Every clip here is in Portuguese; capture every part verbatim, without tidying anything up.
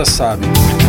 internautas sabem.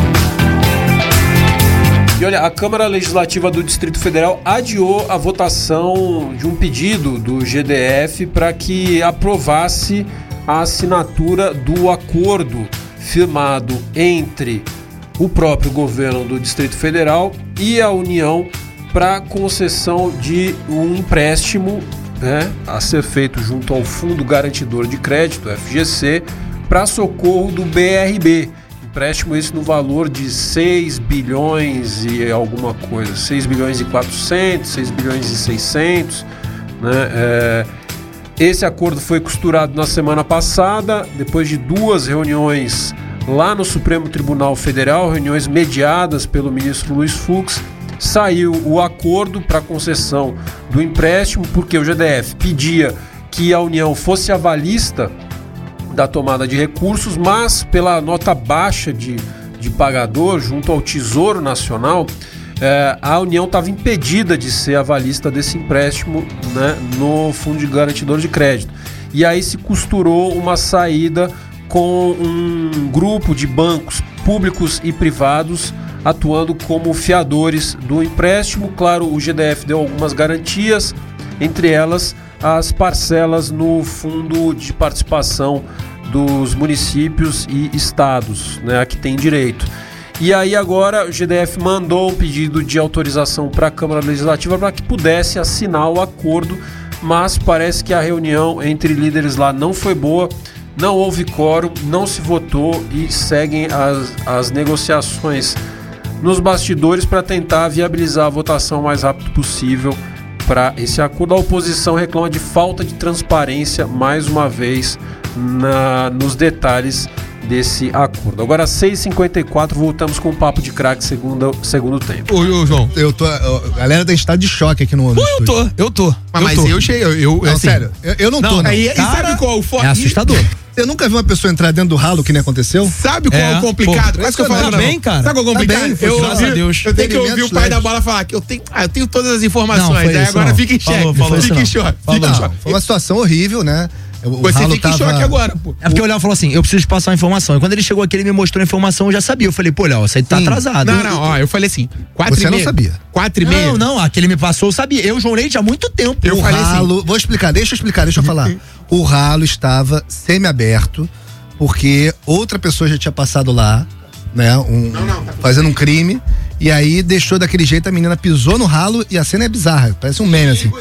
E olha, a Câmara Legislativa do Distrito Federal adiou a votação de um pedido do G D F para que aprovasse a assinatura do acordo firmado entre o próprio governo do Distrito Federal e a União para concessão de um empréstimo, né, a ser feito junto ao Fundo Garantidor de Crédito, F G C, para socorro do B R B. Empréstimo esse no valor de seis bilhões e alguma coisa, seis bilhões e quatrocentos, seis bilhões e seiscentos, né? É, esse acordo foi costurado na semana passada, depois de duas reuniões lá no Supremo Tribunal Federal, reuniões mediadas pelo ministro Luiz Fux. Saiu o acordo para concessão do empréstimo, porque o G D F pedia que a União fosse avalista da tomada de recursos, mas pela nota baixa de, de pagador junto ao Tesouro Nacional, eh, a União estava impedida de ser avalista desse empréstimo, né, no Fundo Garantidor de Crédito. E aí se costurou uma saída com um grupo de bancos públicos e privados atuando como fiadores do empréstimo. Claro, o G D F deu algumas garantias, entre elas as parcelas no fundo de participação dos municípios e estados, né, a que tem direito. E aí agora o G D F mandou um pedido de autorização para a Câmara Legislativa para que pudesse assinar o acordo, mas parece que a reunião entre líderes lá não foi boa, não houve quórum, não se votou e seguem as, as negociações nos bastidores para tentar viabilizar a votação o mais rápido possível para esse acordo. A oposição reclama de falta de transparência, mais uma vez, na, nos detalhes desse acordo. Agora, seis e cinquenta e quatro, voltamos com o Papo de Craque, segundo, segundo tempo. Ô, ô, João, eu tô. A galera tem estado de choque aqui no. no eu tô, eu tô. Mas eu, tô. eu cheguei, eu, eu não, assim, sério, eu, eu não, não tô, não. Aí, cara, e sabe qual o foco? É assustador. Eu nunca vi uma pessoa entrar dentro do ralo que nem aconteceu. Sabe qual é, é o complicado? Quase que eu falo, tá bem, cara. Sabe qual é o complicado? Tá bem, eu, graças a Deus. Eu tenho que ouvir o pai da bola falar que eu tenho, ah, eu tenho todas as informações. Não, aí agora não. Fica em xeque. Falou, falou, fica em choque. Fica em choque. Foi uma situação horrível, né? O Você fica tava... em choque agora, pô. É porque o Léo falou assim, eu preciso te passar a informação. E quando ele chegou aqui, ele me mostrou a informação, eu já sabia. Eu falei, pô, Léo, você tá atrasado. Não, não, ó, eu falei assim, quatro Você e meia. não sabia. Quatro e meia. Não, não, aquele me passou, eu sabia. Eu, João Leite, há muito tempo. Eu o falei ralo, assim. Vou explicar, deixa eu explicar, deixa eu falar. O ralo estava semi-aberto, porque outra pessoa já tinha passado lá, né, um, não, não, tá fazendo um crime, e aí deixou daquele jeito, a menina pisou no ralo e a cena é bizarra, parece um meme assim.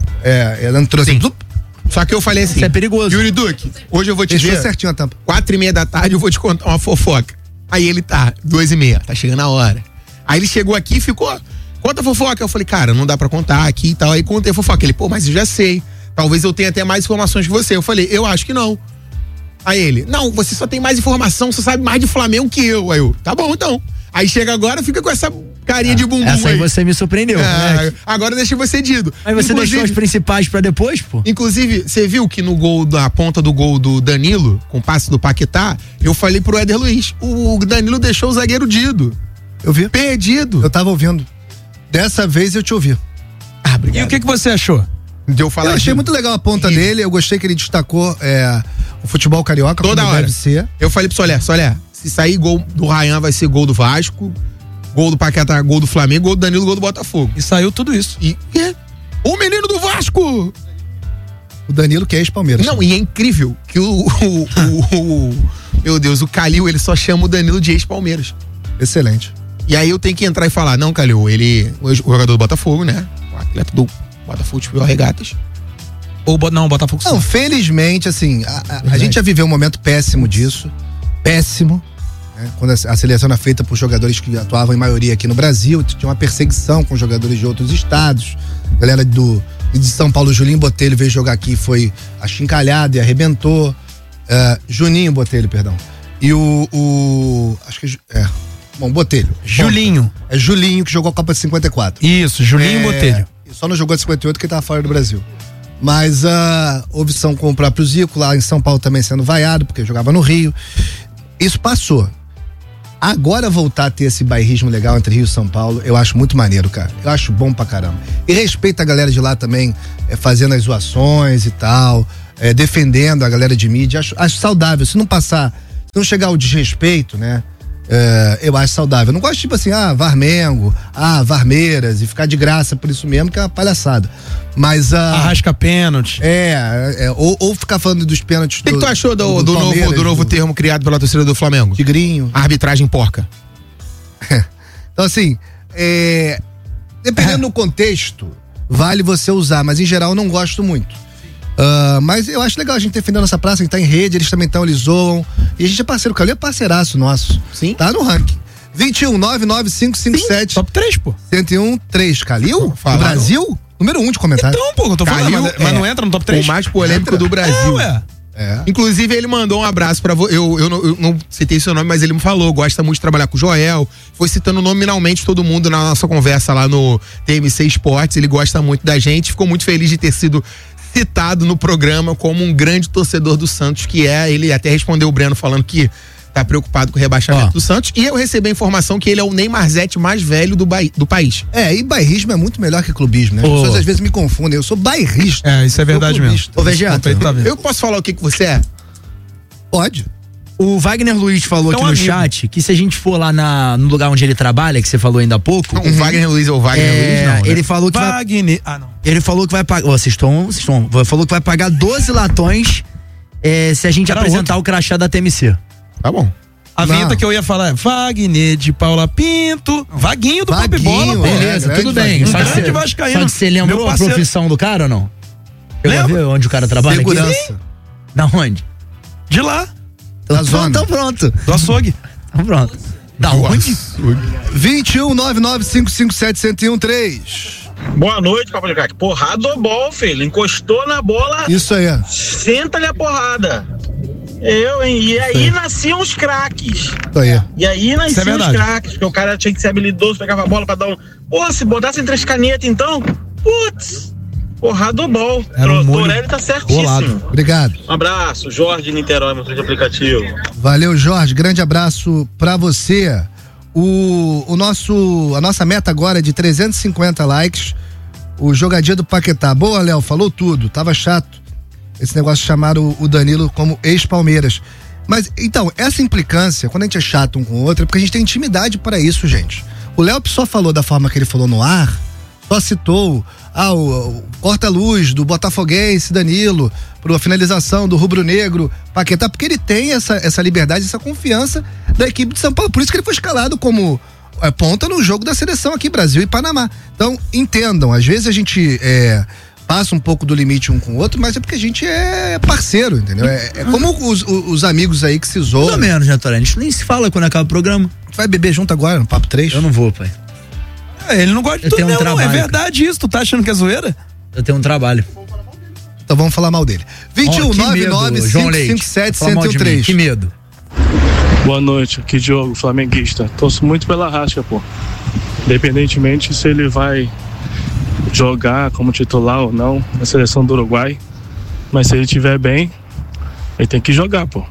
É, ela entrou assim, plup. Só que eu falei assim, isso é perigoso. Yuri Duque, hoje eu vou te Deixou ver, certinho a tampa. Quatro e meia da tarde eu vou te contar uma fofoca. Aí ele tá, duas e meia, tá chegando a hora. Aí ele chegou aqui e ficou, conta a fofoca. Eu falei, cara, não dá pra contar aqui e tal. Aí contei a fofoca. Ele, pô, mas eu já sei. Talvez eu tenha até mais informações que você. Eu falei, eu acho que não. Aí ele, não, você só tem mais informação, você sabe mais de Flamengo que eu. Aí eu, tá bom então. Aí chega agora, fica com essa carinha ah, de bumbum essa aí. aí Você me surpreendeu. É, né? Agora deixa você dito. Aí você inclusive, deixou os principais pra depois, pô? Inclusive, você viu que no gol, da ponta do gol do Danilo, com o passe do Paquetá, eu falei pro Éder Luiz, o Danilo deixou o zagueiro Dido. Eu vi. Perdido. Eu tava ouvindo. Dessa vez eu te ouvi. Ah, obrigado. E o que que você achou? De eu falar eu achei de... muito legal a ponta e... dele, eu gostei que ele destacou é, o futebol carioca, toda hora. Deve ser. Eu falei pro Soler, Soler, se sair gol do Ryan vai ser gol do Vasco, gol do Paquetá, gol do Flamengo, gol do Danilo, gol do Botafogo. E saiu tudo isso. E é, o menino do Vasco! O Danilo que é ex-Palmeiras. Não, e é incrível que o, o, o, o meu Deus, o Calil, ele só chama o Danilo de ex-Palmeiras. Excelente. E aí eu tenho que entrar e falar, não, Calil, ele, o jogador do Botafogo, né? O atleta do Botafogo de Regatas. Ou não, o Botafogo. Não, felizmente, assim, a, a, a gente já viveu um momento péssimo disso. Péssimo. Né? Quando a, a seleção era feita por jogadores que atuavam em maioria aqui no Brasil, tinha uma perseguição com jogadores de outros estados. A galera do, de São Paulo, Julinho Botelho, veio jogar aqui, foi achincalhado e arrebentou. Uh, Juninho Botelho, perdão. E o. o acho que é. Bom, Botelho. Julinho. Bom, é Julinho que jogou a Copa de cinquenta e quatro. Isso, Julinho é, Botelho. Só não jogou de cinquenta e oito porque estava fora do Brasil. Mas uh, houve são com o próprio Zico, lá em São Paulo também sendo vaiado, porque jogava no Rio. Isso passou. Agora voltar a ter esse bairrismo legal entre Rio e São Paulo, eu acho muito maneiro, cara. Eu acho bom pra caramba. E respeita a galera de lá também, é, fazendo as zoações e tal, é, defendendo a galera de mídia. Acho, acho saudável. Se não passar, se não chegar ao desrespeito, né? É, eu acho saudável. Eu não gosto tipo assim, ah, Varmengo, ah, Varmeiras e ficar de graça por isso mesmo, que é uma palhaçada. Mas a. Arrasca pênalti. É, é ou, ou ficar falando dos pênaltis. O que, que tu achou do, do, do novo, do novo termo criado pela torcida do Flamengo? Tigrinho. Arbitragem porca. Então, assim, é, dependendo do contexto, vale você usar, mas em geral eu não gosto muito. Uh, mas eu acho legal a gente defender a nossa praça, a gente tá em rede, eles também estão, eles zoam. E a gente é parceiro, o Calil é parceiraço nosso. Sim. Tá no ranking. vinte e um, nove nove cinco cinco sete. Top três, pô. cento e um, três. Calil? Fala, do Brasil? Número um de comentário. Então, pô, eu tô falando, Calil mas, mas é não entra no top três? O mais polêmico Entra. do Brasil. É, ué. É. Inclusive, ele mandou um abraço pra você. Eu, eu, não- eu não citei seu nome, mas ele me falou. Gosta muito de trabalhar com o Joel. Foi citando nominalmente todo mundo na nossa conversa lá no T M C Esportes. Ele gosta muito da gente. Ficou muito feliz de ter sido citado no programa como um grande torcedor do Santos, que é. Ele até respondeu o Breno falando que tá preocupado com o rebaixamento Ó. do Santos. E eu recebi a informação que ele é o Neymarzete mais velho do, Bahia- do país. É, e bairrismo é muito melhor que clubismo, né? As Ô. pessoas às vezes me confundem. Eu sou bairrista. É, isso é verdade Sou mesmo. clubista. Ô, Vegeta, Tá vendo? Eu posso falar o que, que você é? Pode. o Wagner Luiz falou É um aqui no amigo. chat que se a gente for lá na, no lugar onde ele trabalha, que você falou ainda há pouco, O Wagner Luiz ou o Wagner é, Luiz, não. Né? ele falou que vai, Wagner. Ah, não. ele falou que vai pagar, ó, vocês estão, vocês estão, falou que vai pagar doze latões é, se a gente Era apresentar o crachá da T M C. Tá bom. A Não. vinheta que eu ia falar é Wagner de Paula Pinto. Vaguinho do Pop Vaguinho, Bola, pô. é. Beleza, grande tudo bem. Wagner. Só que, Grande você, vascaíno. só que você lembrou Meu a parceiro. profissão do cara ou não? Eu vou Lembro. ver onde o cara trabalha aqui. Segurança. Da onde? De lá, Então, Da zona. então pronto. do açougue. Então pronto. Da onde? vinte e um, nove nove cinco cinco sete, zero um três. Boa noite, Papo de Craque. Porrada bol, filho. Encostou na bola, Isso aí. senta-lhe a porrada. Eu, hein? E aí nasciam os craques. Isso aí. E aí nasciam os verdade. craques, porque o cara tinha que ser habilidoso, pegava a bola pra dar um. Pô, se botasse entre as canetas, então, putz, porrada bol. Era um molho Torelli tá certíssimo. rolado. Obrigado. Um abraço, Jorge de Niterói, motor de aplicativo. Valeu, Jorge. Grande abraço pra você. O, o nosso, a nossa meta agora é de trezentos e cinquenta likes. O jogadinho do Paquetá. Boa, Léo, falou tudo. Tava chato esse negócio de chamar o, o Danilo como ex-Palmeiras. Mas, então, essa implicância, quando a gente é chato um com o outro, é porque a gente tem intimidade para isso, gente. O Léo só falou da forma que ele falou no ar, só citou ah, o, o corta-luz do Botafoguense, Danilo, para a finalização do Rubro Negro, Paquetá, porque ele tem essa, essa liberdade, essa confiança da equipe de São Paulo. Por isso que ele foi escalado como é, ponta no jogo da seleção aqui, Brasil e Panamá. Então, entendam, às vezes a gente é, passa um pouco do limite um com o outro, mas é porque a gente é parceiro, entendeu? É, é como os, os, os amigos aí que se Mais ou zoam. menos, né, Toré? A gente nem se fala quando acaba o programa. Vai beber junto agora no Papo três? Eu não vou, pai. É, ele não gosta de Eu tudo tenho um mesmo, não. É trabalho, verdade isso. Tu tá achando que é zoeira? Eu tenho um trabalho. Então vamos falar mal dele. vinte e um, Ó, que nove medo, nove João cinco Leite. cinco sete, Fala mal zero um de mim, três. Que medo. Boa noite, aqui Diogo, flamenguista. Torço muito pela Rasca, pô. Independentemente se ele vai jogar como titular ou não na seleção do Uruguai, mas se ele estiver bem, ele tem que jogar, pô.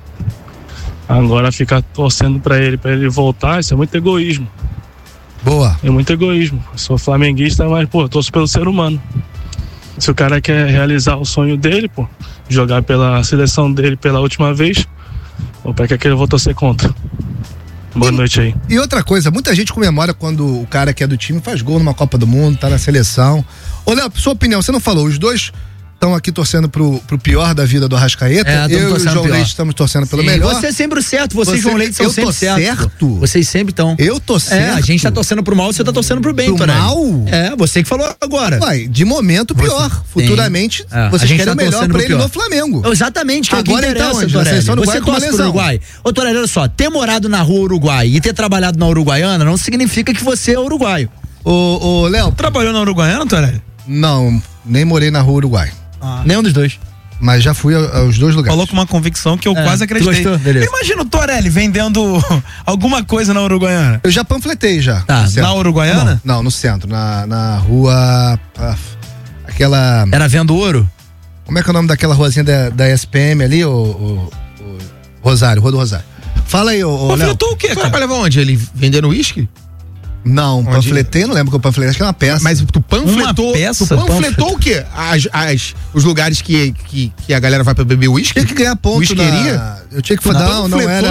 Agora ficar torcendo pra ele, pra ele voltar, isso é muito egoísmo. Boa. É muito egoísmo. Eu sou flamenguista, mas, pô, torço pelo ser humano. Se o cara quer realizar o sonho dele, pô, jogar pela seleção dele pela última vez, ou pra que aquele eu vou torcer contra? Boa noite aí. E outra coisa, muita gente comemora quando o cara que é do time faz gol numa Copa do Mundo, tá na seleção. Ô, Léo, sua opinião, você não falou, os dois estão aqui torcendo pro, pro pior da vida do Arrascaeta. É, tamo eu e o torcendo João pior. Leite estamos torcendo pelo Sim, melhor. Você é sempre o certo, você, Você- e João Leite são eu tô sempre certo. certo? Vocês sempre estão. Eu tô certo. É, a gente tá torcendo pro mal, você tá torcendo pro bem, Pro Toré. mal? É, você que falou agora. Uai, de momento pior. Você- Futuramente, É, a vocês gente querem tá o melhor torcendo pra pro ele pior. no Flamengo. Exatamente, que é o que Agora, interessa, então, Anjo, a Torelli. seleção do Você Uruguai com uma torce pro lesão. Uruguai. Ô, Torelli, olha só, ter morado na rua Uruguai e ter trabalhado na Uruguaiana não significa que você é uruguaio. Ô, ô, Léo, Trabalhou na Uruguaiana, Torelli? não, nem morei na rua Uruguai. Nenhum dos dois. Mas já fui a- aos dois lugares. Falou com uma convicção que eu É, quase tu acreditei. gostou? Beleza. Imagina o Torelli vendendo alguma coisa na Uruguaiana. Eu já panfletei já. Tá, no centro. Na Uruguaiana? Não, no centro, na, na rua. ah, aquela. Era vendo ouro? Como é que é o nome daquela ruazinha da, da S P M ali, o, o, o Rosário, Rua do Rosário. Fala aí, ô, ô Léo. Panfletou o quê, Foi cara? pra levar onde? Ele vendendo uísque? Não, panfletei, não lembro que eu panfletei, acho que é uma peça. Mas tu panfletou. Uma peça? Tu panfletou o quê? As, as, os lugares que, que, que a galera vai pra beber uísque? tinha que ganhar ponto Whiskeria? na... Eu tinha que Tu falar, não, não panfletou era em whiskeria?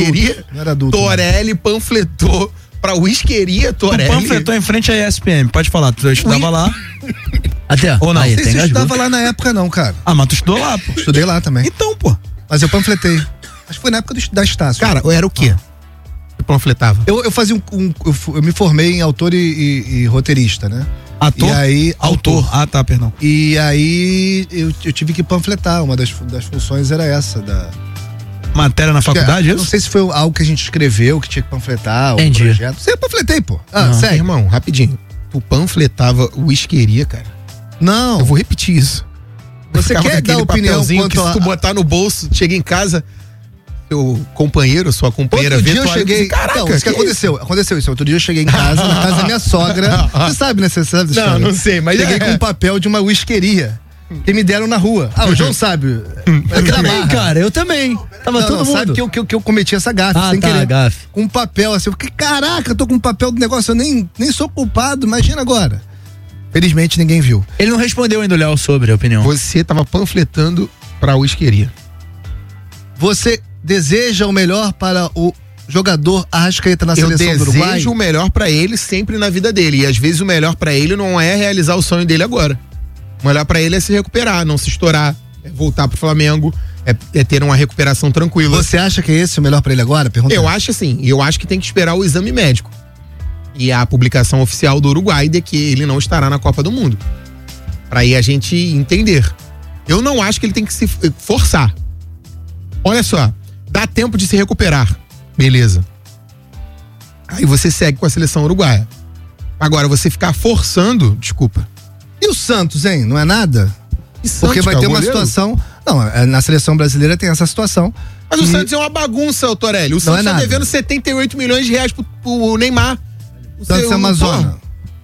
Whiskeria, Não era adulto. Torelli panfletou pra Whiskeria, Tu Torelli. panfletou em frente à E S P M, pode falar, tu estudava lá. Até, Ou não? aí, Não sei tem se eu gasgou. estudava lá na época, não, cara. Ah, mas tu estudou lá, pô. Estudei lá também. Então, pô. Mas eu panfletei. Acho que foi na época do, da Estácio. Cara, era o quê? Tu panfletava? Eu, eu fazia um. um- eu, fu- eu me formei em autor e, e- e roteirista, né? Ator? E aí. Autor. Ah, tá, perdão. E aí eu, eu tive que panfletar. Uma das, fu- das funções era essa. Da, Matéria na faculdade, eu isso? não sei se foi algo que a gente escreveu, que tinha que panfletar, o Entendi. projeto. Você eu panfletei, pô. Ah, Não, sério? irmão, rapidinho. Tu panfletava Whiskeria, cara. Não. Eu vou repetir isso. Você Ficava quer com aquele dar opinião papelzinho quanto que se a- tu botar no bolso, chega em casa, seu companheiro, sua companheira Outro vê dia eu tu olha e cheguei. diz, Caraca, Então, isso que, que aconteceu. Aconteceu isso. Outro dia eu cheguei em casa, na casa da minha sogra. Você sabe, né? Você sabe dessa Não, história. não sei, mas Cheguei é. com um papel de uma whiskeria que me deram na rua. Ah, o João sabe. Eu também, cara, eu também. Tava Não, todo não, mundo. sabe que eu, que, eu, que eu cometi essa gafe, Ah, sem tá, querer. gafe. Com um papel assim. Eu fiquei, caraca, eu tô com um papel do negócio, eu nem, nem sou culpado, imagina agora. Felizmente ninguém viu. Ele não respondeu ainda o Léo sobre a opinião. Você tava panfletando pra Whiskeria. Você deseja o melhor para o jogador Arrascaeta na Eu seleção do Uruguai? desejo o melhor pra ele sempre na vida dele. E às vezes o melhor pra ele não é realizar o sonho dele agora. O melhor pra ele é se recuperar, não se estourar, é voltar pro Flamengo, é, é ter uma recuperação tranquila. Você acha que é esse o melhor para ele agora? Pergunta. Eu acho assim, e eu acho que tem que esperar o exame médico. E a publicação oficial do Uruguai de que ele não estará na Copa do Mundo. Pra aí a gente entender. Eu não acho que ele tem que se forçar. Olha só, dá tempo de se recuperar. Beleza. Aí você segue com a seleção uruguaia. Agora, você ficar forçando, desculpa. E o Santos, hein? Não é nada? E Santos, Porque vai cara, ter uma goleiro? situação. Não, é, na seleção brasileira tem essa situação. Mas o que- Santos é uma bagunça, ô Torelli. O Santos é tá nada. devendo setenta e oito milhões de reais pro, pro Neymar. O Santos seu- é uma zona.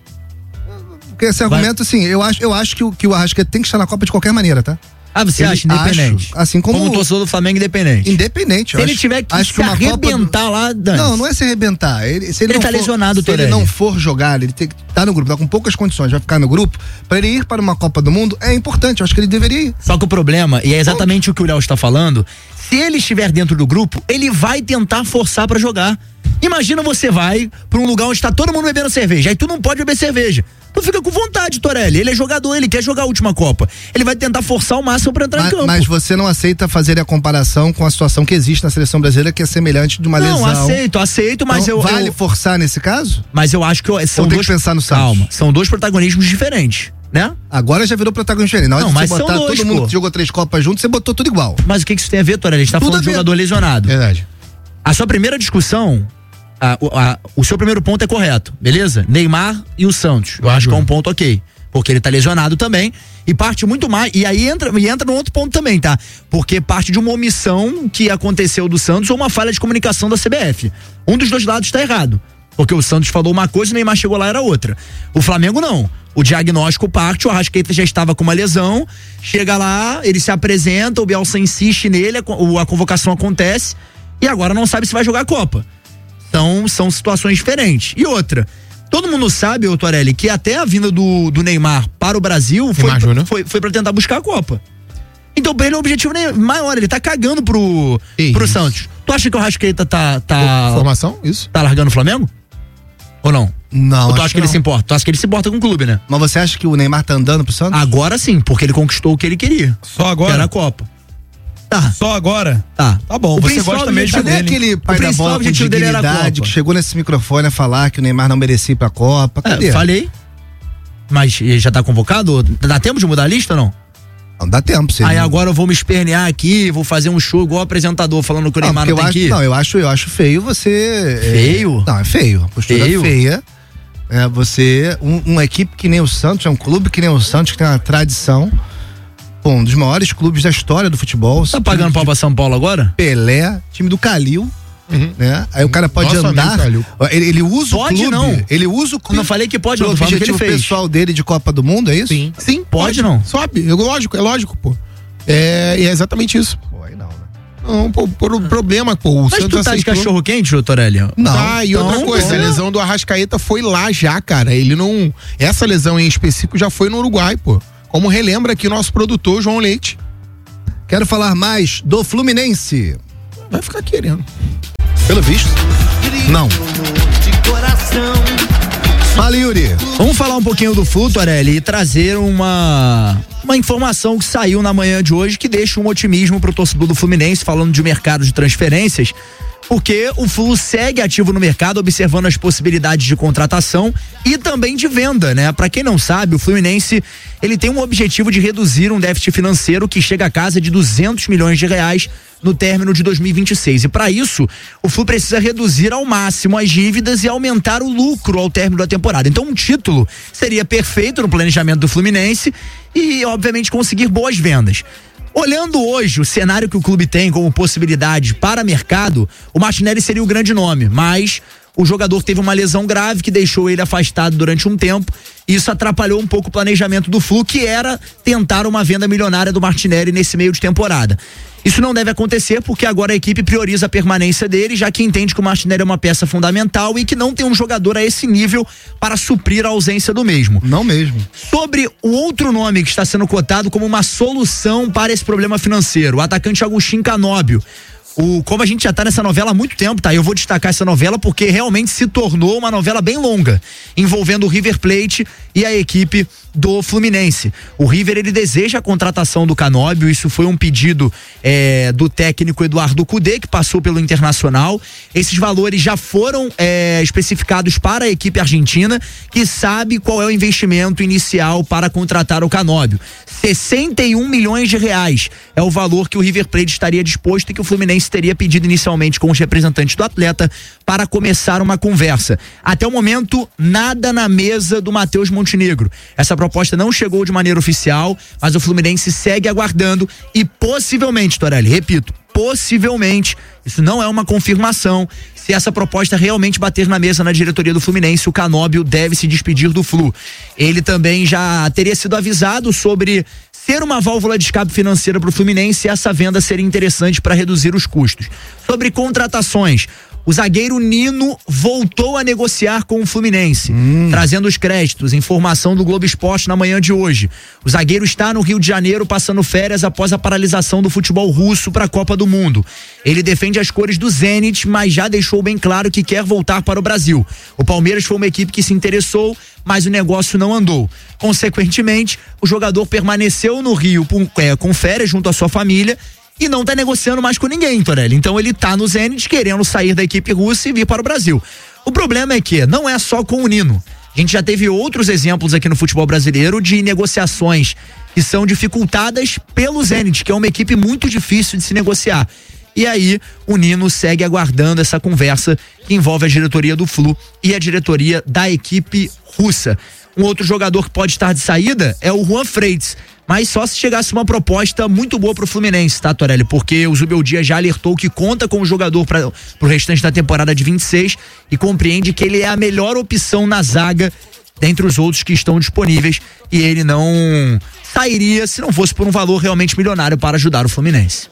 Porque esse argumento, assim, eu acho, eu acho que, o, que o Arrascaeta tem que estar na Copa de qualquer maneira, tá? Ah, você Ele- acha independente? acho, assim como- Como torcedor do Flamengo independente. Independente. eu Se ele acho- tiver que acho se uma Copa do- arrebentar lá, dane. Não, não é se arrebentar. Ele, se ele, Ele não tá for, lesionado, Se ele Torelli. não for jogar, ele tem que estar no grupo, tá com poucas condições, vai ficar no grupo. Pra ele ir para uma Copa do Mundo, é importante. Eu acho que ele deveria ir. Só que o problema, e é exatamente o que o Léo está falando, se ele estiver dentro do grupo, ele vai tentar forçar pra jogar. Imagina você vai pra um lugar onde está todo mundo bebendo cerveja, aí tu não pode beber cerveja. Tu fica com vontade, Torelli. Ele é jogador, ele quer jogar a última Copa. Ele vai tentar forçar o máximo pra entrar Mas, em campo. mas você não aceita fazer a comparação com a situação que existe na seleção brasileira, que é semelhante de uma não, lesão. aceito, aceito, mas Então, eu, vale eu- forçar nesse caso? mas eu acho que eu- são Ou tem dois que pensar no Santos? Calma, são dois protagonismos diferentes, né? Agora já virou protagonista diferente. Na hora Não, de mas você são botar dois, todo mundo pô. que jogou três Copas junto, você botou tudo igual. Mas o que que isso tem a ver, Torelli? A gente tá Tudo falando de a ver. jogador lesionado. Verdade. A sua primeira discussão, a- o- a- o seu primeiro ponto é correto, beleza? Neymar e o Santos. Eu acho que é um ponto ok. Porque ele tá lesionado também. E parte muito mais. E aí entra, e entra no outro ponto também, tá? Porque parte de uma omissão que aconteceu do Santos ou uma falha de comunicação da C B F. Um dos dois lados tá errado. Porque o Santos falou uma coisa e o Neymar chegou lá era outra. O Flamengo não. O diagnóstico parte, o Arrascaeta já estava com uma lesão, chega lá, ele se apresenta, o Bielsa insiste nele, a, co- a convocação acontece e agora não sabe se vai jogar a Copa. Então, são situações diferentes. E outra, todo mundo sabe, ô Torelli, que até a vinda do, do Neymar para o Brasil foi, Neymar Júnior. foi, foi pra tentar buscar a Copa. Então, pra ele é um objetivo nem- maior, ele tá cagando pro, Que pro isso. Santos. Tu acha que o Arrascaeta tá, tá, Formação? Isso? tá largando o Flamengo? Ou não? Não, Ou tu acha que ele não. se importa? Tu acha que ele se importa com o clube, né? Mas você acha que o Neymar tá andando pro Santos? Agora sim, porque ele conquistou o que ele queria. Só Que agora? era a Copa. Tá, Só agora? tá. Tá bom, O você principal gosta mesmo objetivo Cadê dele. aquele pai O da principal bola com objetivo dele era a dignidade Copa. que chegou nesse microfone a falar que o Neymar não merecia ir pra Copa? Cadê? É, falei. Mas ele já tá convocado? Dá tempo de mudar a lista ou não? Não dá tempo. Você Aí não- agora eu vou me espernear aqui, vou fazer um show igual apresentador falando que o Não, Neymar porque não, eu tem acho, que ir. não, eu acho, eu acho feio você. é, Feio? não, é feio. A postura Feio? feia. É, você, um- uma equipe que nem o Santos, é um clube que nem o Santos, que tem uma tradição. Pô, um dos maiores clubes da história do futebol. Tá pagando pau pra São Paulo agora? Pelé, time do Calil. Né? Aí o cara pode Nosso andar. amigo Calil. Ele, ele usa Pode o clube. não. Ele usa o clube. Não falei que pode, pro não, tô falando que ele objetivo fez. pessoal dele de Copa do Mundo, é isso? Sim. Sim, Pode não. Sobe. É lógico, é lógico, pô. É, e é exatamente isso. Pô, aí não, né? Não, pô, por um problema, pô. O Mas Santos tu tá de aceitou. cachorro quente, ô Torelli? Não. Tá, e outra então, coisa, pô. a lesão do Arrascaeta foi lá já, cara. Ele não. Essa lesão em específico já foi no Uruguai, pô. Como relembra aqui o nosso produtor, João Leite. Quero falar mais do Fluminense. Vai ficar querendo. Pelo visto, não. Fala, Yuri. Vamos falar um pouquinho do Flu, Torelli, e trazer uma uma informação que saiu na manhã de hoje que deixa um otimismo pro torcedor do Fluminense, falando de mercado de transferências, porque o Flu segue ativo no mercado, observando as possibilidades de contratação e também de venda, né? Pra quem não sabe, o Fluminense, ele tem um objetivo de reduzir um déficit financeiro que chega a casa de duzentos milhões de reais no término de dois mil e vinte e seis. E para isso, o Flu precisa reduzir ao máximo as dívidas e aumentar o lucro ao término da temporada. Então, um título seria perfeito no planejamento do Fluminense e, obviamente, conseguir boas vendas. Olhando hoje o cenário que o clube tem como possibilidade para mercado, o Martinelli seria o grande nome, mas o jogador teve uma lesão grave que deixou ele afastado durante um tempo. Isso atrapalhou um pouco o planejamento do Flu, que era tentar uma venda milionária do Martinelli nesse meio de temporada. Isso não deve acontecer porque agora a equipe prioriza a permanência dele, já que entende que o Martinelli é uma peça fundamental e que não tem um jogador a esse nível para suprir a ausência do mesmo. Não mesmo. Sobre o outro nome que está sendo cotado como uma solução para esse problema financeiro, o atacante Agustín Canóbio. O, como a gente já tá nessa novela há muito tempo, tá? Eu vou destacar essa novela porque realmente se tornou uma novela bem longa, envolvendo o River Plate e a equipe do Fluminense. O River, ele deseja a contratação do Canóbio, isso foi um pedido é, do técnico Eduardo Cudê, que passou pelo Internacional. Esses valores já foram é, especificados para a equipe argentina, que sabe qual é o investimento inicial para contratar o Canóbio. sessenta e um milhões de reais é o valor que o River Plate estaria disposto e que o Fluminense teria pedido inicialmente com os representantes do atleta para começar uma conversa. Até o momento, nada na mesa do Matheus Montenegro. Essa proposta não chegou de maneira oficial, mas o Fluminense segue aguardando e possivelmente, Torelli, repito, possivelmente, isso não é uma confirmação, se essa proposta realmente bater na mesa na diretoria do Fluminense, o Canóbio deve se despedir do Flu. Ele também já teria sido avisado sobre ser uma válvula de escape financeira para o Fluminense e essa venda seria interessante para reduzir os custos. Sobre contratações, o zagueiro Nino voltou a negociar com o Fluminense, hum. trazendo os créditos, informação do Globo Esporte na manhã de hoje. O zagueiro está no Rio de Janeiro passando férias após a paralisação do futebol russo para a Copa do Mundo. Ele defende as cores do Zenit, mas já deixou bem claro que quer voltar para o Brasil. O Palmeiras foi uma equipe que se interessou, mas o negócio não andou. Consequentemente, o jogador permaneceu no Rio é, com férias junto à sua família e não tá negociando mais com ninguém, Torelli. Então ele tá no Zenit querendo sair da equipe russa e vir para o Brasil. O problema é que não é só com o Nino. A gente já teve outros exemplos aqui no futebol brasileiro de negociações que são dificultadas pelo Zenit, que é uma equipe muito difícil de se negociar. E aí, o Nino segue aguardando essa conversa que envolve a diretoria do Flu e a diretoria da equipe russa. Um outro jogador que pode estar de saída é o Juan Freitas, mas só se chegasse uma proposta muito boa pro Fluminense, tá, Torelli? Porque o Zubeldia já alertou que conta com o jogador para pro restante da temporada de vinte e seis e compreende que ele é a melhor opção na zaga dentre os outros que estão disponíveis e ele não sairia se não fosse por um valor realmente milionário para ajudar o Fluminense.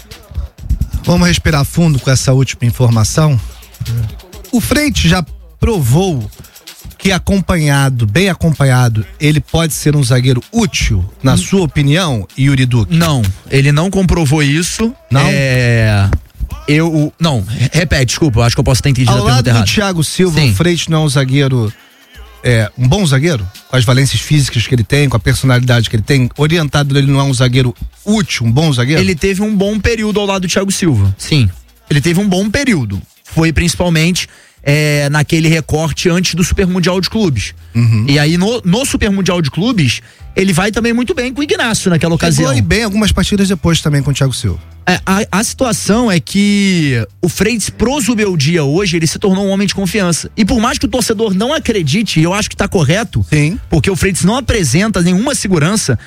Vamos respirar fundo com essa última informação. O Freitas já provou que acompanhado, bem acompanhado, ele pode ser um zagueiro útil, na sua opinião, Yuri Duque? Não, ele não comprovou isso. Não? É... Eu, não, repete, desculpa, acho que eu posso ter entendido a pergunta errada. Ao lado do Thiago Silva, Sim. o Freitas não é um zagueiro, é, um bom zagueiro? Com as valências físicas que ele tem, com a personalidade que ele tem, orientado ele não é um zagueiro útil, um bom zagueiro? Ele teve um bom período ao lado do Thiago Silva, sim. Ele teve um bom período. Foi principalmente é, naquele recorte antes do Super Mundial de Clubes. Uhum. E aí no, no Super Mundial de Clubes, ele vai também muito bem com o Ignacio naquela ocasião. Foi bem algumas partidas depois também com o Thiago Silva. É, a, a situação é que o Freitas pro Zubeldia hoje, ele se tornou um homem de confiança. E por mais que o torcedor não acredite, e eu acho que tá correto, Sim. porque o Freitas não apresenta nenhuma segurança,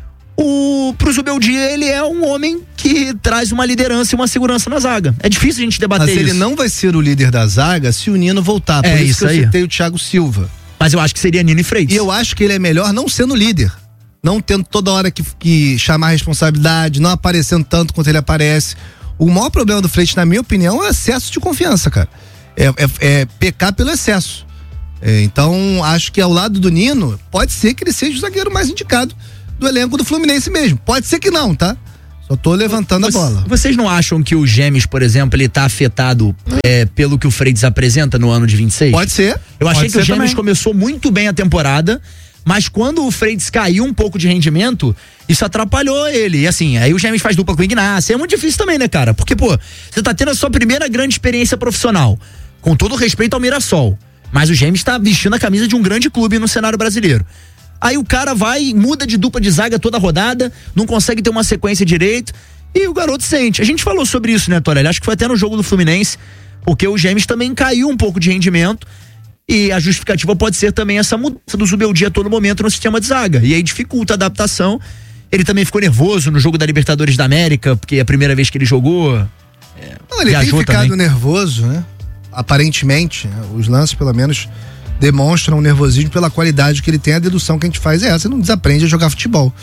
o pro Zubeldia ele é um homem que traz uma liderança e uma segurança na zaga. É difícil a gente debater Mas isso. ele não vai ser o líder da zaga se o Nino voltar. Por é isso, isso que eu aí. citei o Thiago Silva. Mas eu acho que seria Nino e Freitas. E eu acho que ele é melhor não sendo líder. Não tendo toda hora que, que chamar a responsabilidade, não aparecendo tanto quanto ele aparece. O maior problema do Freitas, na minha opinião, é o excesso de confiança, cara. É, é, é pecar pelo excesso. É, então, acho que ao lado do Nino, pode ser que ele seja o zagueiro mais indicado do elenco do Fluminense mesmo. Pode ser que não, tá? Só tô levantando Você, a bola. Vocês não acham que o Gêmeos, por exemplo, ele tá afetado é, pelo que o Freitas apresenta no ano de vinte e seis? Pode ser. Eu achei Pode que o ser Gêmeos também. começou muito bem a temporada, mas quando o Freitas caiu um pouco de rendimento, isso atrapalhou ele. E assim, aí o Gêmeos faz dupla com o Ignacio. É muito difícil também, né, cara? Porque, pô, você tá tendo a sua primeira grande experiência profissional. Com todo respeito ao Mirassol. Mas o Gêmeos tá vestindo a camisa de um grande clube no cenário brasileiro. Aí o cara vai, muda de dupla de zaga toda a rodada, não consegue ter uma sequência direito, e o garoto sente. A gente falou sobre isso, né, Torelli? Acho que foi até no jogo do Fluminense, porque o Gêmeos também caiu um pouco de rendimento, e a justificativa pode ser também essa mudança do Zubeldia a todo momento no sistema de zaga, e aí dificulta a adaptação. Ele também ficou nervoso no jogo da Libertadores da América, porque é a primeira vez que ele jogou. É, Não, ele tem ficado também. nervoso, né? Aparentemente, né? Os lances, pelo menos, demonstram nervosismo pela qualidade que ele tem. A dedução que a gente faz é essa, ele não desaprende a jogar futebol.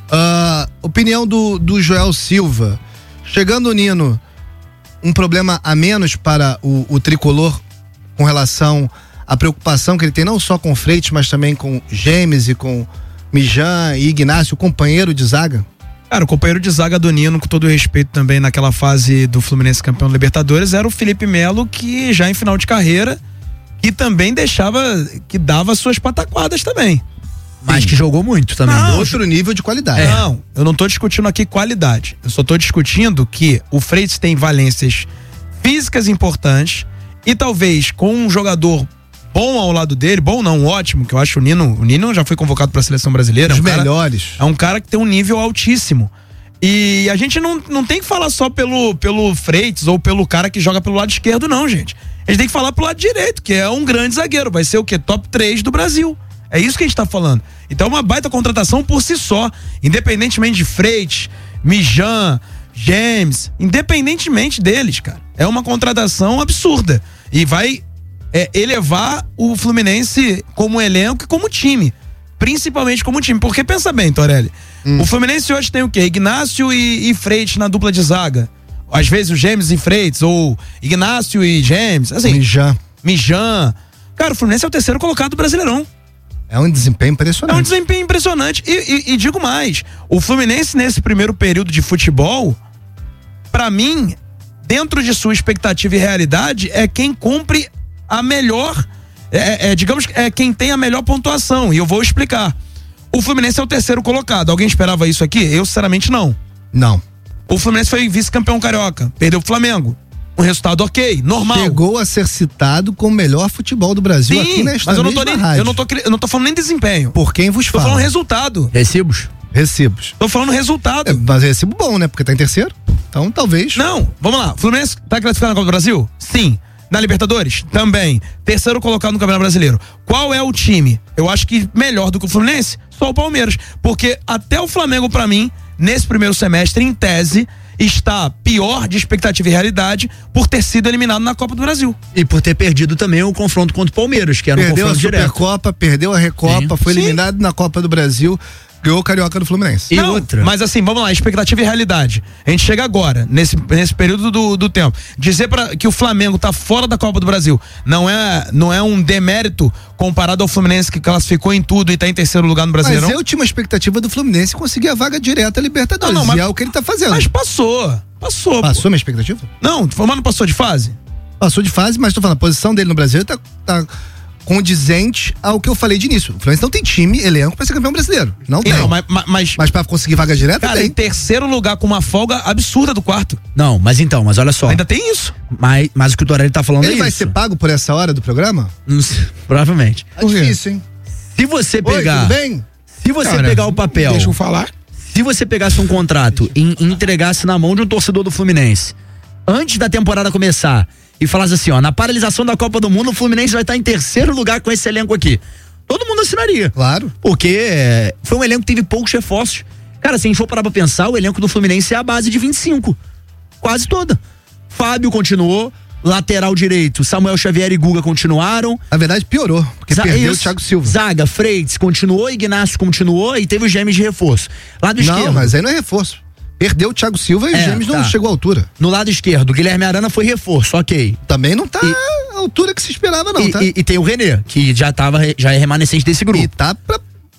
Uh, opinião do, do Joel Silva. Chegando o Nino, um problema a menos para o, o tricolor com relação à preocupação que ele tem não só com o Freitas, mas também com Gêmeos e com Mijan e Ignacio, companheiro de zaga? Cara, o companheiro de zaga do Nino, com todo o respeito também naquela fase do Fluminense campeão da Libertadores, era o Felipe Melo, que já em final de carreira, que também deixava, que dava suas pataquadas também. Mas que jogou muito também. Não, outro nível de qualidade. É. Não, eu não tô discutindo aqui qualidade. Eu só tô discutindo que o Freitas tem valências físicas importantes e talvez com um jogador bom ao lado dele, bom não, ótimo, que eu acho o Nino, o Nino já foi convocado para a seleção brasileira. Os é um melhores. Cara, é um cara que tem um nível altíssimo. E a gente não, não tem que falar só pelo, pelo Freitas ou pelo cara que joga pelo lado esquerdo, não, gente. A gente tem que falar pelo lado direito, que é um grande zagueiro. Vai ser o quê? Top três do Brasil. É isso que a gente tá falando. Então é uma baita contratação por si só. Independentemente de Freitas, Mijan, James, independentemente deles, cara. É uma contratação absurda. E vai é, elevar o Fluminense como elenco e como time. Principalmente como time. Porque pensa bem, Torelli. Hum. O Fluminense hoje tem o quê? Ignacio e, e Freitas na dupla de zaga. Às vezes o James e Freitas, ou Ignacio e James. Assim, Mijan. Mijan. Cara, o Fluminense é o terceiro colocado do Brasileirão. É um desempenho impressionante. É um desempenho impressionante. E, e, e digo mais, o Fluminense nesse primeiro período de futebol, pra mim, dentro de sua expectativa e realidade, é quem cumpre a melhor, é, é, digamos, é quem tem a melhor pontuação. E eu vou explicar. O Fluminense é o terceiro colocado. Alguém esperava isso aqui? Eu, sinceramente, não. Não. O Fluminense foi vice-campeão carioca. Perdeu o Flamengo. Um resultado ok, normal. Chegou a ser citado como o melhor futebol do Brasil. Sim, aqui nesta mas eu não, tô nem, rádio. eu, não tô, eu não tô falando nem desempenho. Por quem vos Tô fala? falando resultado. Recibos? Recibos. Tô falando resultado. É, mas recibo bom, né? Porque tá em terceiro. Então, talvez. Não, vamos lá. Fluminense tá classificado na Copa do Brasil? Sim. Na Libertadores? Também. Terceiro colocado no Campeonato Brasileiro. Qual é o time? Eu acho que melhor do que o Fluminense? Só o Palmeiras. Porque até o Flamengo, pra mim, nesse primeiro semestre, em tese, está pior de expectativa e realidade por ter sido eliminado na Copa do Brasil. E por ter perdido também o confronto contra o Palmeiras, que era um Perdeu a confronto direto. Supercopa, perdeu a Recopa, Sim. foi Sim. eliminado na Copa do Brasil, ganhou o Carioca do Fluminense. E Não, outra. Mas assim, vamos lá, expectativa e realidade. A gente chega agora, nesse, nesse período do, do tempo. Dizer pra, que o Flamengo tá fora da Copa do Brasil não é, não é um demérito comparado ao Fluminense que classificou em tudo e tá em terceiro lugar no Brasileirão. Mas eu tinha uma expectativa do Fluminense conseguir a vaga direta à Libertadores. Não, não, mas- e é o que ele tá fazendo. Mas passou. Passou. Passou a minha expectativa? Não, mas não passou de fase? Passou de fase, mas tô falando, a posição dele no Brasil tá, tá condizente ao que eu falei de início. O Fluminense não tem time, elenco pra ser campeão brasileiro. Não tem. Não, mas, mas, mas, Mas pra conseguir vaga direta, cara, em tem. terceiro lugar com uma folga absurda do quarto. Não, mas então, mas olha só. Ainda tem isso. Mas, mas o que o Torelli tá falando Ele é vai isso. ser pago por essa hora do programa? Não sei, provavelmente. Tá difícil, hein? Se você Oi, pegar. tudo bem? Se você Cara, pegar o papel. Deixa eu falar. Se você pegasse um contrato e e entregasse na mão de um torcedor do Fluminense antes da temporada começar e falasse assim, ó, na paralisação da Copa do Mundo o Fluminense vai estar em terceiro lugar com esse elenco aqui, todo mundo assinaria. Claro. Porque é, foi um elenco que teve poucos reforços. Cara, se a gente for parar pra pensar, o elenco do Fluminense é a base de vinte e cinco, quase toda. Fábio continuou, lateral direito, Samuel Xavier e Guga continuaram. Na verdade, piorou, porque Za- perdeu isso. o Thiago Silva. Zaga, Freitas continuou, Ignacio continuou e teve os Gêmeos de reforço. Lado Não, esquerdo. mas aí não é reforço. Perdeu o Thiago Silva e É, o Gêmeos tá. não chegou à altura. No lado esquerdo, Guilherme Arana foi reforço, ok. Também não tá E- à altura que se esperava, não, e, tá? e- e tem o René, que já tava, já é remanescente desse grupo. E tá pra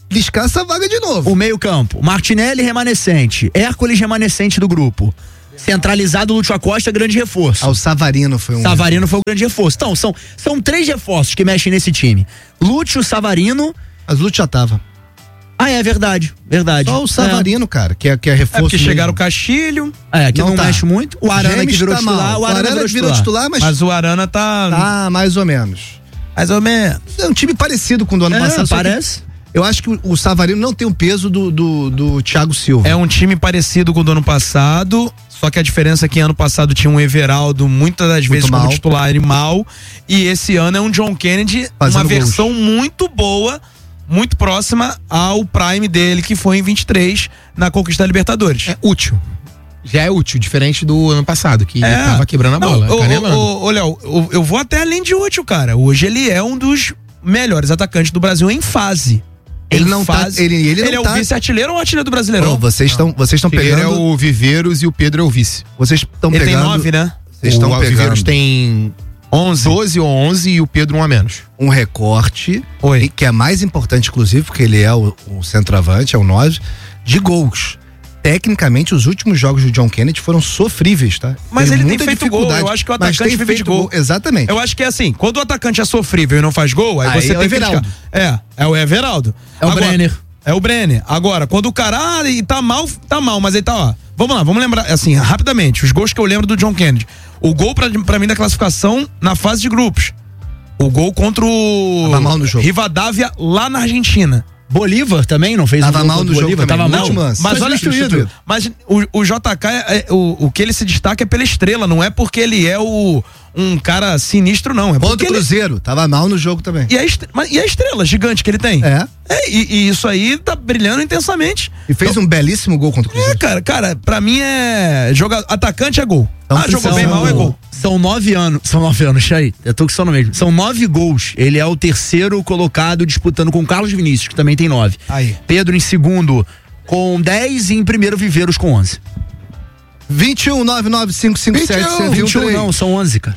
liscar essa vaga de novo. O meio-campo, Martinelli remanescente, Hércules remanescente do grupo. Centralizado, Lúcio Acosta, grande reforço. Ah, o Savarino foi um. Savarino foi o grande reforço. Então, são, são três reforços que mexem nesse time. Lúcio, Savarino. Mas o Lúcio já tava. Ah, é verdade, verdade. Só o Savarino, é. cara, que é, que é reforço. É porque mesmo. chegaram o Castilho. É, que não, não tá. mexe muito. O Arana James que virou tá titular. mal. O Arana, o Arana virou titular, mas. Mas o Arana tá. Tá mais ou menos. Mais ou menos. É um time parecido com o do ano É, passado. parece. Eu acho que o, o Savarino não tem o peso do, do, do Thiago Silva. É um time parecido com o do ano passado, só que a diferença é que ano passado tinha um Everaldo muitas das vezes mal. como titular e mal, e esse ano é um John Kennedy, Fazendo uma gols. versão muito boa, muito próxima ao prime dele, que foi em vinte e três, na conquista da Libertadores. É útil. Já é útil, diferente do ano passado, que É. ele tava quebrando a Não, bola, ô, canelando. ô, ô, Léo, eu, eu vou até além de útil, cara. Hoje ele é um dos melhores atacantes do Brasil em fase. Ele Em não tá- fase. ele- ele não é o tá- vice-artilheiro ou o artilheiro do Brasileirão? Pô, vocês estão vocês estão Ele é pegando. o Viveiros e o Pedro é o vice. Vocês estão Ele pegando. tem nove, né? Vocês estão o Viveiros pegando tem onze. doze ou onze e o Pedro um a menos. um recorte, Oi. e que é mais importante, inclusive, porque ele é o, o centroavante, é o nove, de gols. Tecnicamente, os últimos jogos do John Kennedy foram sofríveis, tá? Mas Teve ele tem muita feito gol, dificuldade, eu acho que o mas atacante tem vive de feito gol. Exatamente. Eu acho que é assim, quando o atacante é sofrível e não faz gol, aí, Aí você é o tem que Everaldo. criticar. É, é o Everaldo. É o Agora, Brenner. É o Brenner. Agora, quando o cara ah, e tá mal, tá mal, mas ele tá, ó. Vamos lá, vamos lembrar, assim, rapidamente, os gols que eu lembro do John Kennedy. O gol pra, pra mim da classificação na fase de grupos. O gol contra o Tava mal no jogo. Rivadavia lá na Argentina. Bolívar também não fez Tava um gol mal contra no o jogo Bolívar, também, tava no mal. último lance. Mas Foi olha, substituído. mas o, o J K, é, é, o, o que ele se destaca é pela estrela, não é porque ele é o, um cara sinistro, não. É Contra porque o ele, Cruzeiro, tava mal no jogo também. e, a estrela, mas- e a estrela gigante que ele tem? É. É, e, e isso aí tá brilhando intensamente. E fez um belíssimo gol contra o É, Cruzeiro. cara, cara, pra mim é. Joga, atacante é gol. Então, ah, jogou são- bem mal, é gol. São nove anos. São nove anos, aí. Eu tô com sono mesmo. São nove gols. Ele é o terceiro colocado disputando com o Carlos Vinícius, que também tem nove. Aí. Pedro em segundo com dez e em primeiro Viveiros com onze. vinte e um, nove nove cinco cinco sete, vinte e um, cento e um, vinte e um três. não, são onze, cara.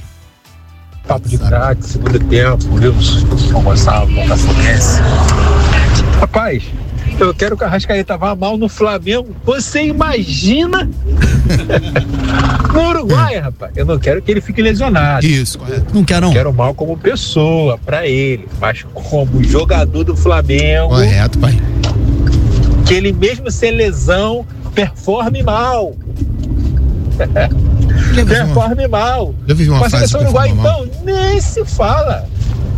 Papo de craque, segundo tempo, viu? São Gonçalo, Botafoguense. Rapaz, eu quero que o Arrascaeta vá mal no Flamengo. Você imagina? No Uruguai, rapaz. Eu não quero que ele fique lesionado. Isso, correto. Não quer não. Quero mal como pessoa, pra ele. Mas como jogador do Flamengo, Correto, pai. que ele mesmo sem lesão, performe mal. Já vivi uma, Performe mal. já vivi uma Mas a fase seleção que Uruguai, performa mal. então, nem se fala.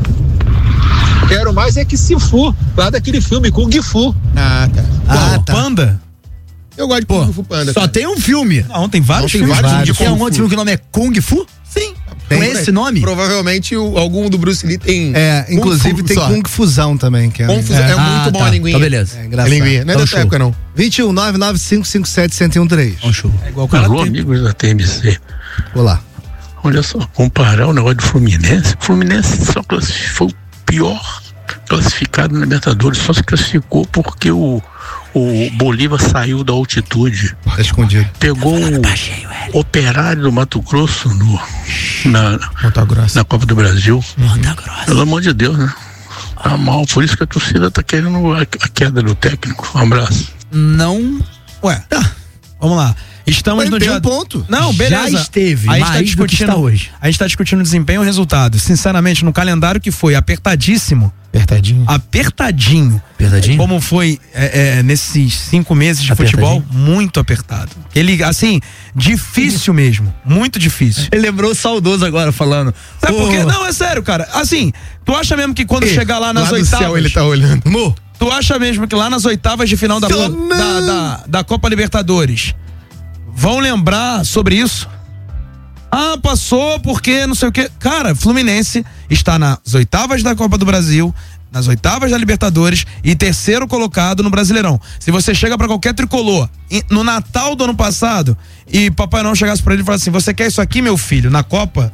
Quero mais é que se fu, lá daquele filme Kung Fu. Ah, tá. Ah, Qual? tá. Panda? Eu gosto de Pô, Kung Fu Panda. só cara. tem um filme. Não, tem vários Não, tem filmes. vários de Tem Kung um Fu. outro filme que o nome é Kung Fu? Sim. Tem. Com esse nome? Provavelmente o- algum do Bruce Lee tem. É, Kung inclusive Fu tem só. Kung Fusão também. Que é, Kung Fu é, Ah, muito bom tá. a linguinha. Então beleza. é engraçado. A linguinha. Não é Então dessa show. época, não. vinte e um, nove nove cinco cinco sete, cento e um, três. Um show. É igual o cara Alô, tem. amigos da T M C. Olá. Olha só, comparar o negócio do Fluminense. O Fluminense só classificou, foi o pior classificado na Libertadores. Só se classificou porque o, o Bolívar saiu da altitude. Tá escondido. Pegou o Operário do Mato Grosso no, na, Ponta Grossa. na Copa do Brasil. Ponta Grossa. Pelo amor de Deus, né? Tá mal, por isso que a torcida tá querendo a, a queda do técnico. Um abraço. Não. Ué, tá. Vamos lá. Estamos Mas no tem dia. um ponto. Não, beleza. Já esteve a gente tá mais do que discutindo, está hoje. A gente tá discutindo o desempenho e o resultado. Sinceramente, no calendário que foi apertadíssimo, Apertadinho. apertadinho, Apertadinho? como foi é, é, nesses cinco meses de Apertadinho? futebol, muito apertado. Ele, assim, difícil mesmo, muito difícil. Ele lembrou o saudoso agora falando. Sabe por quê? "Ô, Não, é sério, cara. Assim, tu acha mesmo que quando chegar lá nas Lá do oitavas... céu ele tá olhando. Mo, Tu acha mesmo que lá nas oitavas de final da, da, da, da Copa Libertadores vão lembrar sobre isso? Ah, passou porque não sei o quê. Cara, Fluminense está nas oitavas da Copa do Brasil, nas oitavas da Libertadores e terceiro colocado no Brasileirão. Se você chega pra qualquer tricolor e- no Natal do ano passado e Papai Noel chegasse pra ele e falasse assim: você quer isso aqui, meu filho, na Copa?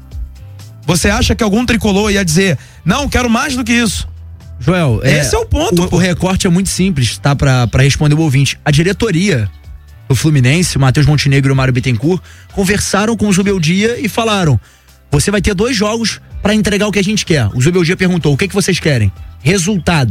Você acha que algum tricolor ia dizer: não, quero mais do que isso? Joel, Esse é o ponto, O, pô. o recorte é muito simples, tá? Pra, pra responder o ouvinte. A diretoria do Fluminense, o Matheus Montenegro e o Mário Bittencourt, conversaram com o Zubeldia e falaram: você vai ter dois jogos pra entregar o que a gente quer. O Zubeldia perguntou: o que, que vocês querem? Resultado.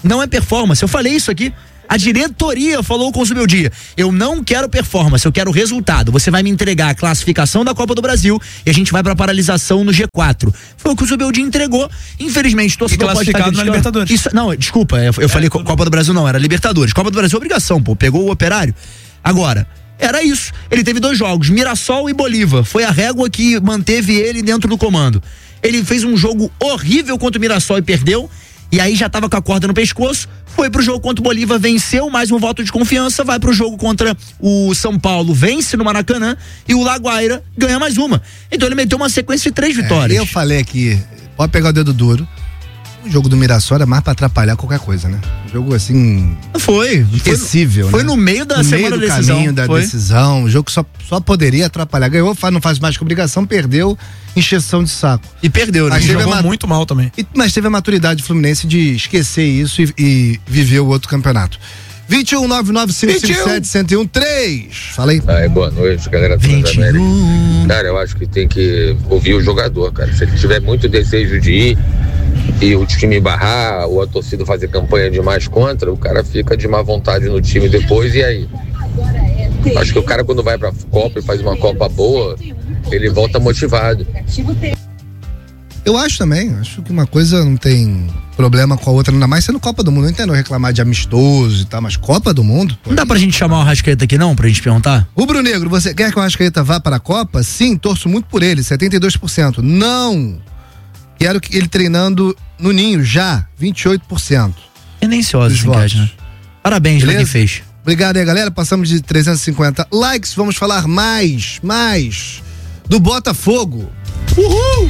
Não é performance. Eu falei isso aqui. A diretoria falou com o Zubeldia: eu não quero performance, eu quero resultado. Você vai me entregar a classificação da Copa do Brasil e a gente vai pra paralisação no G quatro. Foi o que o Zubeldia entregou. Infelizmente, torcedor pode estar classificado na Libertadores. Isso, não, desculpa, eu, eu é, falei tudo. Copa do Brasil não, era Libertadores. Copa do Brasil é obrigação, pô. Pegou o Operário. Agora, era isso. Ele teve dois jogos, Mirassol e Bolívar. Foi a régua que manteve ele dentro do comando. Ele fez um jogo horrível contra o Mirassol e perdeu. E aí já tava com a corda no pescoço, foi pro jogo contra o Bolívar, venceu, mais um voto de confiança, vai pro jogo contra o São Paulo, vence no Maracanã, e o Laguaira ganha mais uma. Então ele meteu uma sequência de três vitórias. É, eu falei aqui, pode pegar o dedo duro, o jogo do Mirassol era mais pra atrapalhar qualquer coisa, né? Um jogo assim... Foi. Esquecível, Foi, né? foi no meio da no semana meio do da decisão. caminho da foi. decisão, o jogo só, só poderia atrapalhar. Ganhou, não faz mais que obrigação, perdeu, encheção de saco. E perdeu, né? Mas Jogou mat... muito mal também. E, mas teve a maturidade Fluminense de esquecer isso e, e viver o outro campeonato. vinte e um, nove nove cinco cinco sete, um zero um três. Fala aí. Ai, boa noite, galera do Transamérica. Cara, eu acho que tem que ouvir o jogador, cara. Se ele tiver muito desejo de ir e o time barrar ou a torcida fazer campanha demais contra, o cara fica de má vontade no time depois, e aí? Acho que o cara, quando vai pra Copa e faz uma Copa boa, ele volta motivado. Eu acho também, acho que uma coisa não tem problema com a outra, ainda mais sendo Copa do Mundo. Eu entendo reclamar de amistoso e tal, mas Copa do Mundo? Não dá pra gente chamar o Arrascaeta aqui não, pra gente perguntar? Rubro Negro, você quer que o Arrascaeta vá para a Copa? Sim, torço muito por ele, setenta e dois por cento. Não! Quero que ele treinando no Ninho já, vinte e oito por cento. Tendenciosa essa enquete, né? Parabéns pra quem fez. Obrigado aí, galera. Passamos de trezentos e cinquenta likes. Vamos falar mais, mais do Botafogo. Uhul!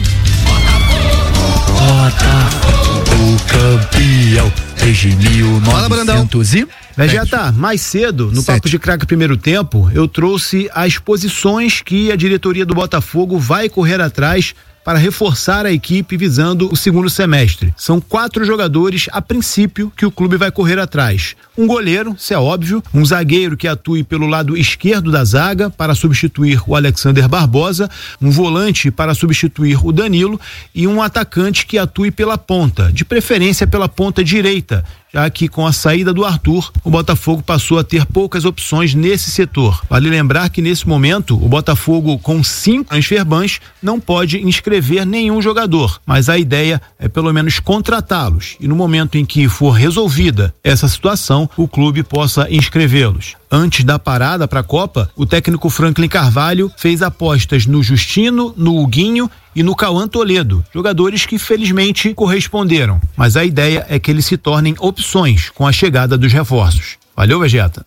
Botafogo campeão desde mil novecentos e... Vegeta, mais cedo, no Sete. Papo de Craque Primeiro Tempo, eu trouxe as posições que a diretoria do Botafogo vai correr atrás para reforçar a equipe visando o segundo semestre. São quatro jogadores, a princípio, que o clube vai correr atrás. Um goleiro, isso é óbvio, um zagueiro que atue pelo lado esquerdo da zaga para substituir o Alexander Barbosa, um volante para substituir o Danilo e um atacante que atue pela ponta, de preferência pela ponta direita, já que com a saída do Arthur, o Botafogo passou a ter poucas opções nesse setor. Vale lembrar que nesse momento, o Botafogo, com cinco transferbans, não pode inscrever nenhum jogador, mas a ideia é pelo menos contratá-los e no momento em que for resolvida essa situação, o clube possa inscrevê-los. Antes da parada para a Copa, o técnico Franklin Carvalho fez apostas no Justino, no Huguinho e no Cauã Toledo, jogadores que felizmente corresponderam, mas a ideia é que eles se tornem opções com a chegada dos reforços. Valeu, Vegeta.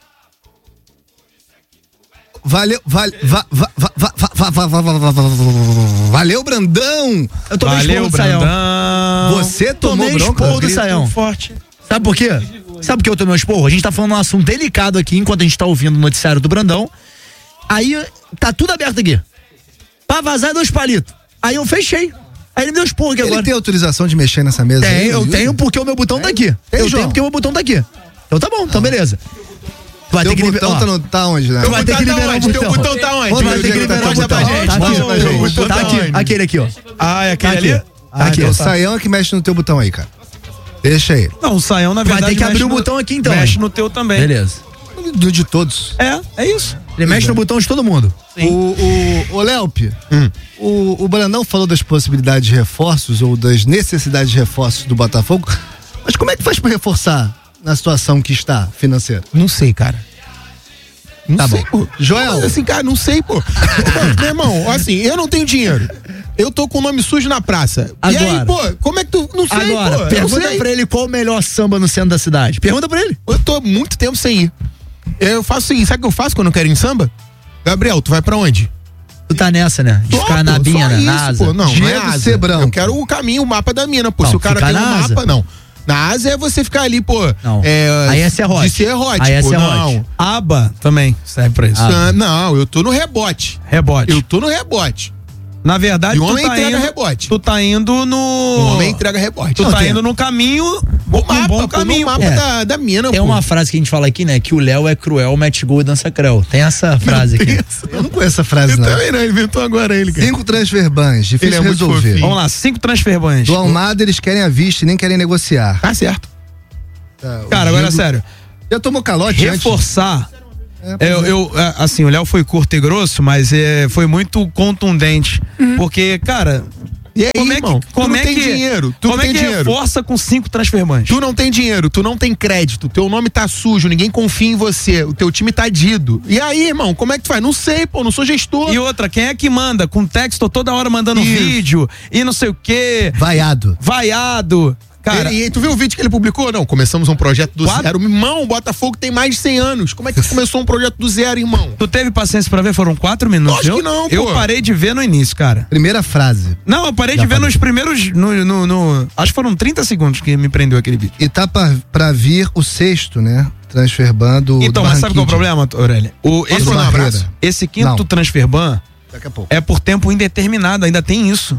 Valeu, vale, va, va, va, va, va, va, va, va, va, va, valeu, Brandão. Eu tomei Valeu, esporro do Saião. Brandão. Você tomou Tomei bronca? esporro do Saião. Forte. Sabe por quê? Sabe por que eu tomei um esporro? A gente tá falando um assunto delicado aqui, enquanto a gente tá ouvindo o noticiário do Brandão. Aí, tá tudo aberto aqui. Pra vazar dois palitos. Aí eu fechei. Aí ele me deu esporro aqui Ele agora. tem autorização de mexer nessa mesa? Tem, aí, eu viu? tenho porque o meu botão tá aqui. Tem, eu João? tenho porque o meu botão tá aqui. Então tá bom, então beleza. Tu vai Teu ter que botão liber- tá, ó, no, tá onde, né? Tu vai ter que liberar o botão. Teu botão tá onde? Onde Tu vai ter que liberar o Mostra botão. pra gente, Tá aqui, mostra pra gente. ó. botão Tá tá aqui, onde? aquele aqui, ó. Ah, é aquele Tá aqui. ali? Ah, Aqui, então ó. o Saião é que mexe no teu botão aí, cara. Deixa aí. Não, o Saião, na Vai verdade, ter que abrir mexe o no- botão aqui, então, Mexe hein? no teu também. Beleza. Do de todos. É, é isso. Ele mexe no botão de todo mundo. O, o, o Léope, o, o Brandão falou das possibilidades de reforços ou das necessidades de reforços do Botafogo, mas como é que faz pra reforçar na situação que está financeira? Não sei, cara. Não Tá sei, bom. pô. Joel. Mas, assim, cara, não sei, pô. Mano, meu irmão, assim, eu não tenho dinheiro. Eu tô com o nome sujo na praça. E aí, Agora. pô, como é que tu. Não sei, Agora, pô. eu não pergunta sei. pra ele qual o melhor samba no centro da cidade. Pergunta pra ele. Eu tô muito tempo sem ir. Eu faço o seguinte, sabe o que eu faço quando eu quero ir em samba? Gabriel, tu vai pra onde? Tu tá nessa, né? De Tô, ficar pô, na só binha, né? isso, Na asa. pô. Não, não é Diego asa. Sebrão. Eu quero o caminho, o mapa da mina, pô. Não, Se o cara ficar tem um na asa. mapa, não. Na asa é você ficar ali, pô. Não. É, Aí é serrote. De serrote, Aí é pô. serrote. Não. Aba também serve pra isso. Ah, não, eu tô no rebote. Rebote. Eu tô no rebote. Na verdade, E o tu homem tá entrega indo, rebote. tu tá indo no... O homem entrega rebote. Tu Não, tá tem- indo no caminho, Bom um mapa, bom pô, caminho. no mapa É. da, da mina, Tem pô. uma frase que a gente fala aqui, né? Que o Léo é cruel, mete gol e dança creu. Tem essa frase aqui. Eu não conheço essa frase, Eu não. também não, ele inventou agora ele, cara. Cinco transferbans, Ele difícil é muito resolver. fofinho. Vamos lá, cinco transferbans. Do Almada eles querem a vista e nem querem negociar. Tá certo. Cara, agora é sério. Já tomou calote Reforçar. É, eu, eu, assim, o Léo foi curto e grosso, mas é, foi muito contundente. Uhum. Porque, cara. E aí, como é que, irmão, como tu não é tem que, dinheiro, tu como não é tem que dinheiro. reforça com cinco transfermantes? Tu não tem dinheiro, tu não tem crédito, teu nome tá sujo, ninguém confia em você, o teu time tá dido. E aí, irmão, como é que tu faz? Não sei, pô, não sou gestor. E outra, quem é que manda? Com texto toda hora mandando Isso. vídeo e não sei o quê. Vaiado. Vaiado. Cara, e, e tu viu o vídeo que ele publicou? Não, começamos um projeto do quatro? zero. Irmão, o Botafogo tem mais de cem anos. Como é que começou um projeto do zero, irmão? Tu teve paciência pra ver? Foram quatro minutos? Acho eu, que não, pô. Eu parei de ver no início, cara. Primeira frase. Não, eu parei Já de ver falei. nos primeiros. No, no, no- acho que foram trinta segundos que me prendeu aquele vídeo. E tá pra, pra vir o sexto, né? Transferban do. Então, do mas sabe qual é o Barranquilla. problema, Aurélia? O, esse, mandar um abraço? esse quinto Não. transferban Daqui a pouco. é por tempo indeterminado, ainda tem isso.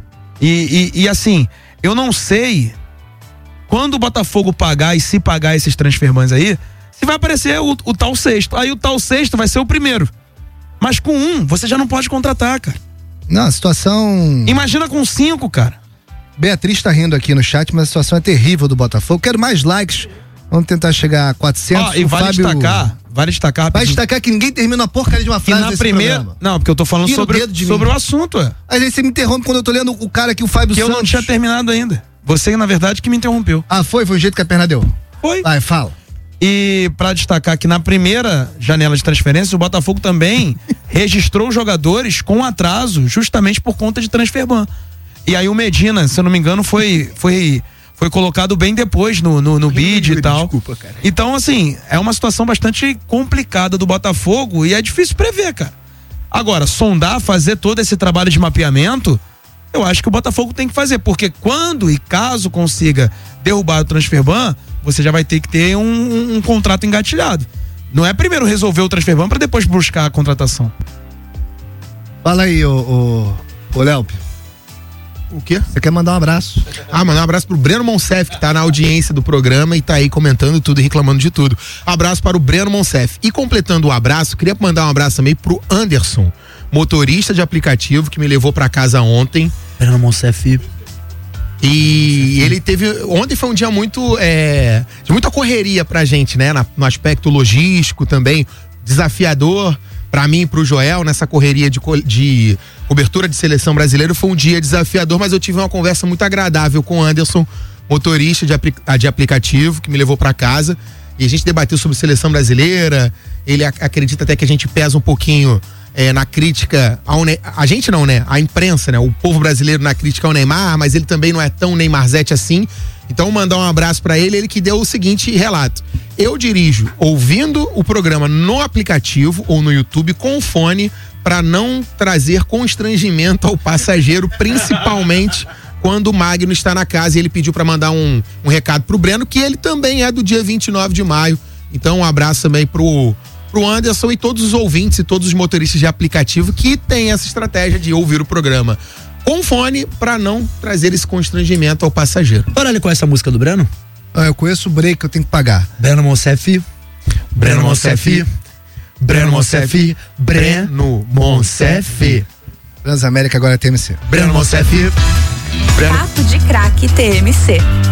E, e, e assim, eu não sei quando o Botafogo pagar e se pagar esses transferbans aí, se vai aparecer o, o tal sexto. Aí o tal sexto vai ser o primeiro. Mas com um, você já não pode contratar, cara. Não, a situação. Imagina com cinco, cara. Beatriz tá rindo aqui no chat, mas a situação é terrível do Botafogo. Quero mais likes. Vamos tentar chegar a quatrocentos. Ó, e O vale Fábio- destacar, vale destacar. Vai rapidinho, destacar que ninguém termina a porcaria de uma que frase na desse primeira. programa. Não, porque eu tô falando Tira o sobre, dedo de sobre mim. o assunto, é. Às vezes você me interrompe quando eu tô lendo o cara aqui, o Fábio Que eu Santos. não tinha terminado ainda. Você, na verdade, que me interrompeu. Ah, foi? Foi o jeito que a perna deu. Foi. Vai, fala. E pra destacar que na primeira janela de transferência, o Botafogo também registrou jogadores com atraso, justamente por conta de transferban. E aí o Medina, se eu não me engano, foi foi foi colocado bem depois no no, no bid e tal. Desculpa, cara. Então, assim, é uma situação bastante complicada do Botafogo e é difícil prever, cara. Agora, sondar, fazer todo esse trabalho de mapeamento, eu acho que o Botafogo tem que fazer, porque quando e caso consiga derrubar o transferban, você já vai ter que ter um, um, um contrato engatilhado. Não é primeiro resolver o transferban para depois buscar a contratação. Fala aí, ô, ô, ô Léo. O quê? Você quer mandar um abraço? Ah, mandar um abraço pro Breno Monsef, que tá na audiência do programa e tá aí comentando tudo e reclamando de tudo. Abraço para o Breno Monsef. E completando o abraço, queria mandar um abraço também pro Anderson, motorista de aplicativo que me levou pra casa ontem. Breno Monsef. E ele teve. Ontem foi um dia muito. É, de muita correria pra gente, né? Na- no aspecto logístico também. Desafiador pra mim e pro Joel nessa correria de, co- de cobertura de seleção brasileira. Foi um dia desafiador, mas eu tive uma conversa muito agradável com o Anderson, motorista de, apli- de aplicativo, que me levou pra casa. E a gente debateu sobre seleção brasileira. Ele ac- acredita até que a gente pesa um pouquinho. É, na crítica ao Ne- a gente não, né? A imprensa, né? O povo brasileiro na crítica ao Neymar, mas ele também não é tão Neymarzete assim. Então, mandar um abraço pra ele, ele que deu o seguinte relato: eu dirijo ouvindo o programa no aplicativo ou no YouTube com fone pra não trazer constrangimento ao passageiro, principalmente quando o Magno está na casa. E ele pediu pra mandar um, um recado pro Breno, que ele também é do dia vinte e nove de maio. Então, um abraço também pro pro Anderson e todos os ouvintes e todos os motoristas de aplicativo que têm essa estratégia de ouvir o programa com fone para não trazer esse constrangimento ao passageiro. Olha, ele conhece a música do Breno? Ah, eu conheço o break que eu tenho que pagar. Breno Monsef. Breno Monsef. Breno Monsef. Breno Monsef. Transamérica agora é T M C. Breno Monsef. Papo de Craque T M C.